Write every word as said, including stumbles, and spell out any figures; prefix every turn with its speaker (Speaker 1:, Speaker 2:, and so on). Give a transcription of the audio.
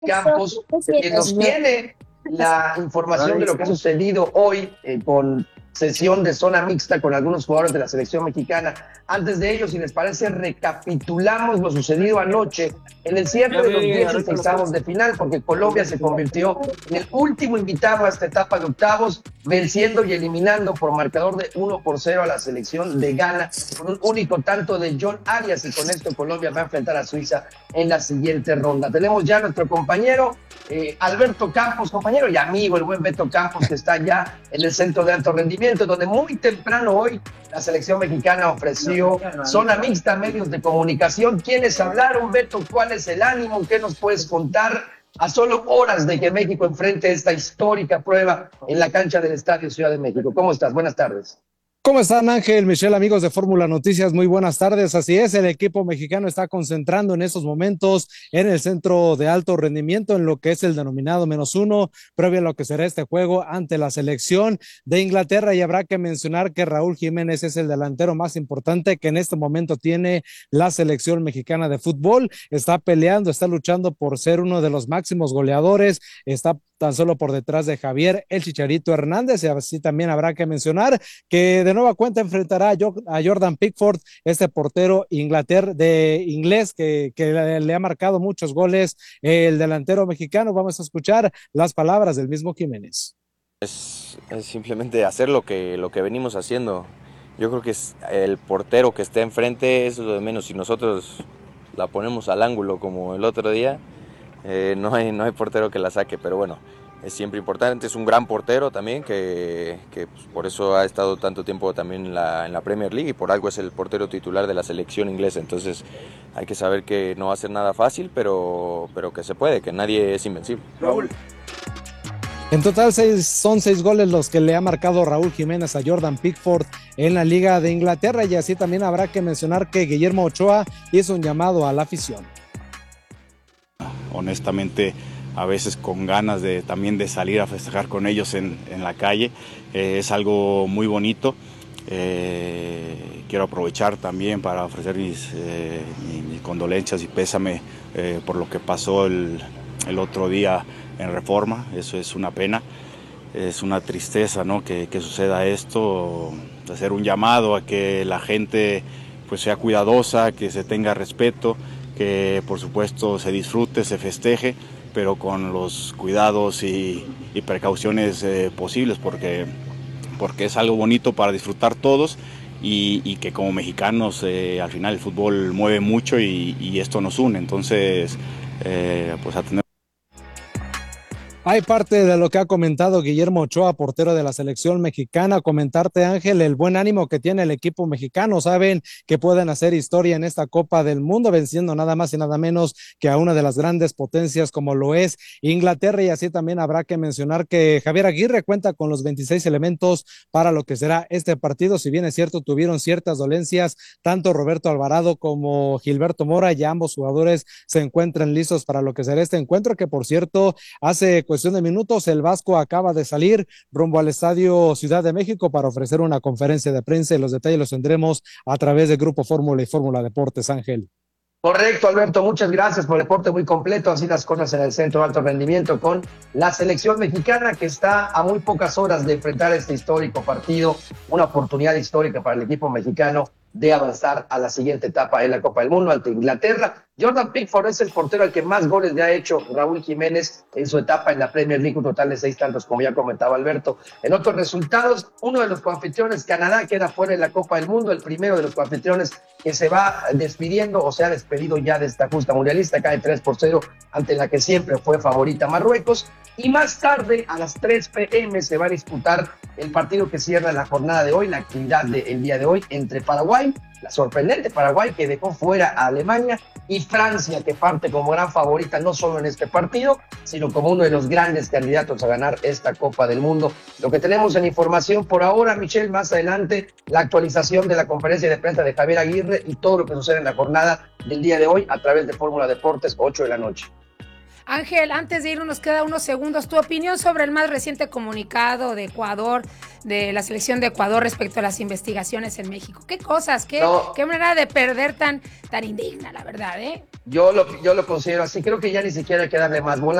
Speaker 1: Campos, que nos tiene la información de lo que ha sucedido hoy eh, con sesión de zona mixta con algunos jugadores de la selección mexicana. Antes de ello, si les parece, recapitulamos lo sucedido anoche en el cierre de los dieciséis de final, porque Colombia se convirtió en el último invitado a esta etapa de octavos, venciendo y eliminando por marcador de uno por cero a la selección de Ghana, con un único tanto de John Arias, y con esto Colombia va a enfrentar a Suiza en la siguiente ronda. Tenemos ya a nuestro compañero eh, Alberto Campos, compañero y amigo, el buen Beto Campos, que está ya en el centro de alto rendimiento, donde muy temprano hoy la selección mexicana ofreció zona mixta a medios de comunicación. ¿Quiénes hablaron, Beto? ¿Cuál es el ánimo? ¿Qué nos puedes contar a solo horas de que México enfrente esta histórica prueba en la cancha del Estadio Ciudad de México? ¿Cómo estás? Buenas tardes.
Speaker 2: ¿Cómo están, Ángel, Michelle, amigos de Fórmula Noticias? Muy buenas tardes. Así es, el equipo mexicano está concentrando en estos momentos en el centro de alto rendimiento, en lo que es el denominado menos uno, previo a lo que será este juego ante la selección de Inglaterra. Y habrá que mencionar que Raúl Jiménez es el delantero más importante que en este momento tiene la selección mexicana de fútbol. Está peleando, está luchando por ser uno de los máximos goleadores. Está tan solo por detrás de Javier el Chicharito Hernández. Y así también habrá que mencionar que de nueva cuenta enfrentará a Jordan Pickford, este portero Inglaterra, de inglés que, que le, le ha marcado muchos goles el delantero mexicano. Vamos a escuchar las palabras del mismo Jiménez.
Speaker 3: Es, es simplemente hacer lo que, lo que venimos haciendo. Yo creo que es el portero que esté enfrente, eso es lo de menos. Si nosotros la ponemos al ángulo como el otro día, eh, no hay, no hay portero que la saque, pero bueno, es siempre importante. Es un gran portero también, que, que pues, por eso ha estado tanto tiempo también en la, en la Premier League, y por algo es el portero titular de la selección inglesa. Entonces hay que saber que no va a ser nada fácil, pero, pero que se puede, que nadie es invencible. Raúl.
Speaker 2: En total seis, son seis goles los que le ha marcado Raúl Jiménez a Jordan Pickford en la Liga de Inglaterra, y así también habrá que mencionar que Guillermo Ochoa hizo un llamado a la afición.
Speaker 4: Honestamente, a veces con ganas de también de salir a festejar con ellos en, en la calle, eh, es algo muy bonito. Eh, quiero aprovechar también para ofrecer mis, eh, mis condolencias y pésame eh, por lo que pasó el, el otro día en Reforma. Eso es una pena, es una tristeza, ¿no? que, que suceda esto. Hacer un llamado a que la gente pues sea cuidadosa, que se tenga respeto, que por supuesto se disfrute, se festeje, pero con los cuidados y, y precauciones eh, posibles, porque, porque es algo bonito para disfrutar todos, y, y que como mexicanos eh, al final el fútbol mueve mucho y, y esto nos une. Entonces eh, pues a tener...
Speaker 2: Hay parte de lo que ha comentado Guillermo Ochoa, portero de la selección mexicana. Comentarte, Ángel, el buen ánimo que tiene el equipo mexicano. Saben que pueden hacer historia en esta Copa del Mundo, venciendo nada más y nada menos que a una de las grandes potencias como lo es Inglaterra. Y así también habrá que mencionar que Javier Aguirre cuenta con los veintiséis elementos para lo que será este partido. Si bien es cierto, tuvieron ciertas dolencias, tanto Roberto Alvarado como Gilberto Mora, ya ambos jugadores se encuentran listos para lo que será este encuentro, que por cierto, hace cuestión de minutos el Vasco acaba de salir rumbo al Estadio Ciudad de México para ofrecer una conferencia de prensa, y los detalles los tendremos a través de Grupo Fórmula y Fórmula Deportes. Ángel.
Speaker 1: Correcto, Alberto, muchas gracias por el reporte muy completo. Así las cosas en el centro de alto rendimiento con la selección mexicana, que está a muy pocas horas de enfrentar este histórico partido, una oportunidad histórica para el equipo mexicano de avanzar a la siguiente etapa en la Copa del Mundo ante Inglaterra. Jordan Pickford es el portero al que más goles le ha hecho Raúl Jiménez en su etapa en la Premier League, un total de seis tantos, como ya comentaba Alberto. En otros resultados, uno de los coanfitriones, Canadá, queda fuera de la Copa del Mundo, el primero de los coanfitriones que se va despidiendo o se ha despedido ya de esta justa mundialista, cae tres por cero ante la que siempre fue favorita Marruecos. Y más tarde, a las tres pe eme, se va a disputar el partido que cierra la jornada de hoy, la actividad del día de hoy, entre Paraguay, la sorprendente Paraguay que dejó fuera a Alemania, y Francia, que parte como gran favorita no solo en este partido, sino como uno de los grandes candidatos a ganar esta Copa del Mundo. Lo que tenemos en información por ahora, Michelle, más adelante la actualización de la conferencia de prensa de Javier Aguirre y todo lo que sucede en la jornada del día de hoy a través de Fórmula Deportes, ocho de la noche.
Speaker 5: Ángel, antes de irnos nos queda unos segundos. Tu opinión sobre el más reciente comunicado de Ecuador, de la selección de Ecuador respecto a las investigaciones en México. ¿Qué cosas? ¿Qué, no. qué manera de perder tan, tan indigna, la verdad, eh?
Speaker 1: Yo lo, yo lo considero así. Creo que ya ni siquiera hay que darle más bola.